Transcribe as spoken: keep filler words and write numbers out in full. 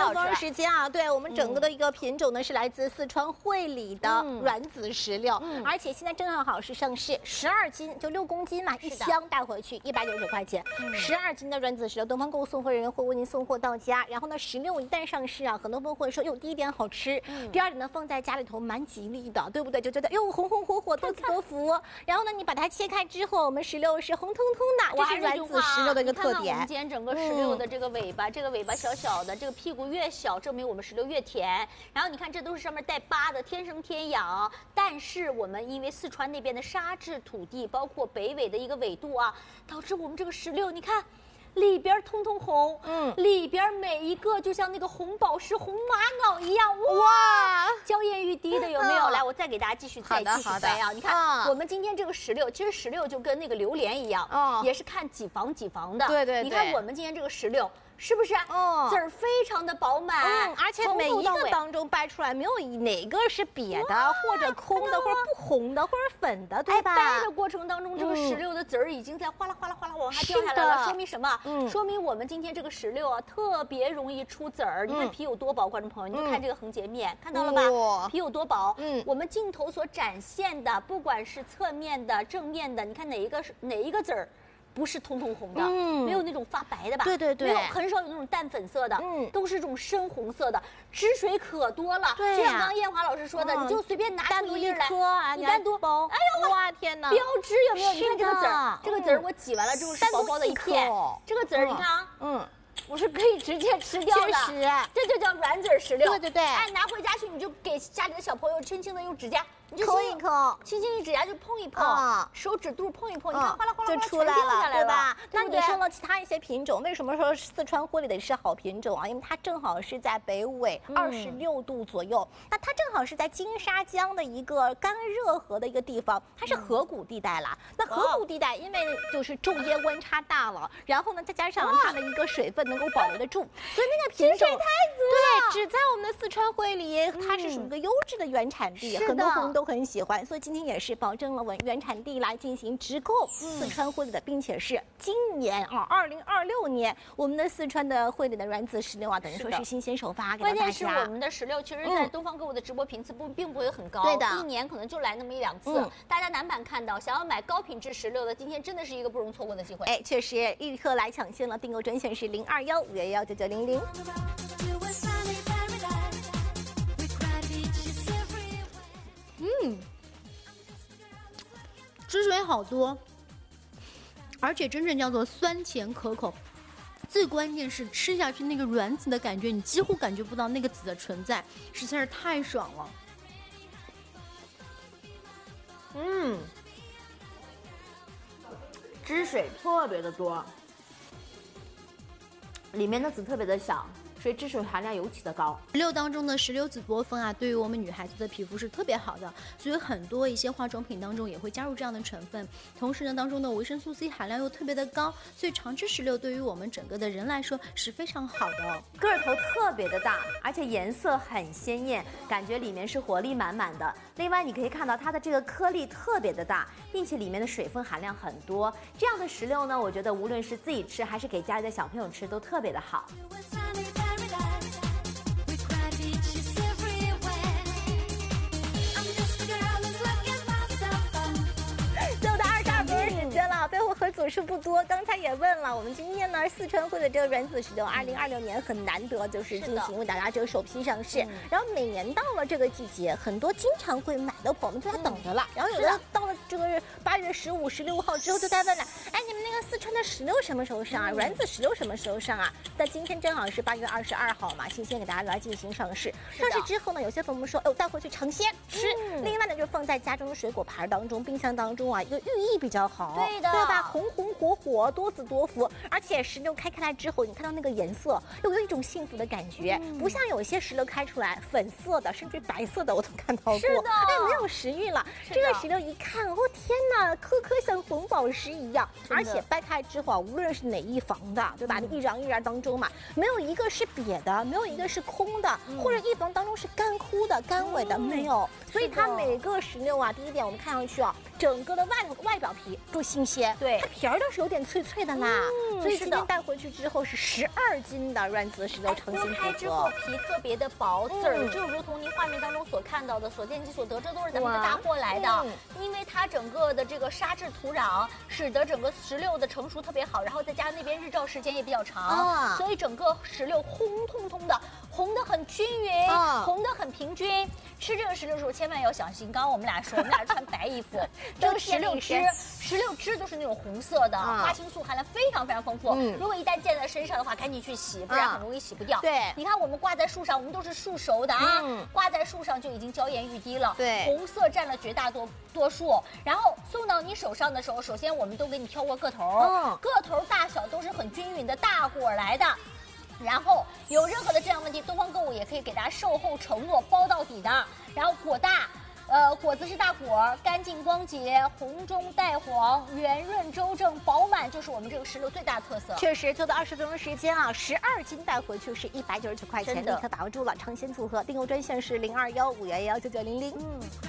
多钟时间啊，对我们整个的一个品种呢是来自四川会理的软籽石榴，嗯、而且现在正好是上市，十二斤就六公斤嘛，一箱带回去一百九十块钱，十二斤的软籽石榴，东方购物送货人员会为您送货到家。然后呢，石榴一旦上市啊，很多朋友会说，哟，第一点好吃，嗯、第二点呢放在家里头蛮吉利的，对不对？就觉得哟红红火火，多子多福。然后呢，你把它切开之后，我们石榴是红彤彤的，这是软籽石榴的一个特点。 我们今天整个石榴的这个尾巴，嗯、这个尾巴小小的，这个屁股越小，证明我们石榴越甜。然后你看，这都是上面带疤的，天生天养。但是我们因为四川那边的沙质土地，包括北纬的一个纬度啊，导致我们这个石榴，你看。里边通通红，嗯，里边每一个就像那个红宝石、红玛瑙一样，哇，娇艳欲滴的有没有？嗯、来，我再给大家继续再继续掰啊！你看，嗯、我们今天这个石榴，其实石榴就跟那个榴莲一样，嗯、也是看几房几房的。对对对。你看我们今天这个石榴。是不是？哦，籽儿非常的饱满， 嗯，而且每一个当中掰出来没有哪个是瘪的，或者空的，或者不红的，或者粉的，对吧？ 掰的过程当中，这个石榴的籽儿已经在哗啦哗啦哗啦往下掉下来了，说明什么？嗯，说明我们今天这个石榴啊，特别容易出籽儿。你看皮有多薄，观众朋友，你就看这个横截面，看到了吧？皮有多薄？嗯，我们镜头所展现的，不管是侧面的、正面的，你看哪一个是哪一个籽儿？不是通通红的，嗯，没有那种发白的吧？对对对，没有，很少有那种淡粉色的，嗯，都是这种深红色的，汁水可多了。对呀，就像刚刚艳华老师说的，你就随便拿出一粒来，你单独包，哎呦哇天哪，标志有没有？你看这个籽儿，这个籽儿我挤完了之后是薄薄的一片，这个籽儿你看啊，嗯。我是可以直接吃掉的，确实，这就叫软籽石榴。对对对，哎，拿回家去你就给家里的小朋友轻轻的用指甲，你就抠一抠，轻轻用指甲就碰一碰，啊，手指肚碰一碰，你看哗啦哗啦就出来了，对吧？那你说了其他一些品种，为什么说四川会理的是好品种啊？因为它正好是在北纬二十六度左右，那它正好是在金沙江的一个干热河的一个地方，它是河谷地带啦。那河谷地带因为就是昼夜温差大了，然后呢再加上它的一个水分能够保留得住，所以那个品种太足了。对，只在我们的四川会理，它是属于一个优质的原产地，很多朋友都很喜欢。所以今天也是保证了我原产地来进行直购四川会理的，并且是今年啊，二零二六年我们的四川的会理的软籽石榴啊，等于说是新鲜首发给大家。关键是我们的石榴，其实在东方购物的直播频次不并不会很高，对的，一年可能就来那么一两次。大家南版看到想要买高品质石榴的，今天真的是一个不容错过的机会。哎，确实，立刻来抢先了，订购专线是零二幺五幺幺九九零零。 嗯，汁水好多，而且真正叫做酸甜可口。最关键是吃下去那个软籽的感觉，你几乎感觉不到那个籽的存在，实在是太爽了。 嗯，汁水特别的多，里面的籽特别的小。所以汁水含量尤其的高。 石榴当中的石榴籽多酚啊，对于我们女孩子的皮肤是特别好的，所以很多一些化妆品当中也会加入这样的成分。同时呢，当中的维生素 C 含量又特别的高，所以常吃石榴对于我们整个的人来说是非常好的哦。 个头特别的大，而且颜色很鲜艳，感觉里面是活力满满的。另外，你可以看到它的这个颗粒特别的大，并且里面的水分含量很多。这样的石榴呢，我觉得无论是自己吃还是给家里的小朋友吃，都特别的好。 备货盒组数不多，刚才也问了，我们今天呢四川会的这个软籽石榴，二零二六年很难得，就是进行为大家这个首批上市。嗯、然后每年到了这个季节，很多经常会买的朋友们就在等着了。嗯、然后有的到了这个八月十五、十六号之后就在问了，哎，你们那个四川的石榴什么时候上啊？软籽石榴什么时候上啊？但今天正好是八月二十二号嘛，新鲜给大家来进行上市。上市之后呢，有些朋友们说，哎，我带回去尝鲜吃。嗯、另外呢，就是放在家中的水果盘当中、冰箱当中啊，一个寓意比较好。对的。对吧？红红火火，多子多福，而且石榴开开来之后，你看到那个颜色，又有一种幸福的感觉，嗯、不像有些石榴开出来粉色的，甚至白色的，我都看到过。是的，哎，没有食欲了。这个石榴一看，哦天哪，颗颗像红宝石一样，而且掰开之后啊，无论是哪一房的，对吧？嗯、你一瓤一瓤当中嘛，没有一个是瘪的，没有一个是空的，嗯、或者一房当中是干枯的、干萎的，嗯、没有。所以它每个石榴啊，第一点我们看上去啊， 整个的外外表皮都新鲜， 对， 它皮儿倒是有点脆脆的啦。 嗯， 所以今天带回去之后是十二斤的软籽石榴诚心剥开之后皮特别的薄，籽儿就如同您画面当中所看到的，所见即所得，这都是咱们的大货来的。嗯、因为它整个的这个沙质土壤，使得整个石榴的成熟特别好，然后再加上那边日照时间也比较长，啊、所以整个石榴红彤彤的，红的很均匀，啊、红的很平均。吃这个石榴的时候千万要小心，刚刚我们俩说，我们俩穿白衣服，这个石榴汁，石榴汁都是那种红色的，啊、花青素含量非常非常丰富。嗯、如果一旦溅在身上的话，赶紧去洗，不然很容易洗不掉。 对， 你看我们挂在树上，我们都是树熟的啊，嗯、挂在树上就已经娇艳欲滴了。对，红色占了绝大多多数。然后送到你手上的时候，首先我们都给你挑过个头，嗯、个头大小都是很均匀的大果来的。然后有任何的这样问题，东方购物也可以给大家售后承诺包到底的。然后果大，呃，果子是大果，干净光洁，红中带黄，圆润周正，饱满，就是我们这个石榴最大的特色。 确实，做到二十分钟时间啊，十二斤带回去是一百九十九块钱，立刻把握住了，尝鲜组合，订购专线是零二幺五幺幺九九零零。嗯。